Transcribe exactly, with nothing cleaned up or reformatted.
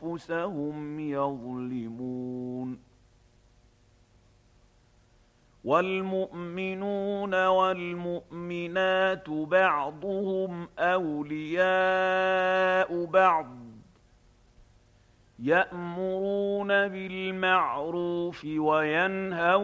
أنفسهم يظلمون والمؤمنون والمؤمنات بعضهم أولياء بعض يأمرون بالمعروف وينهون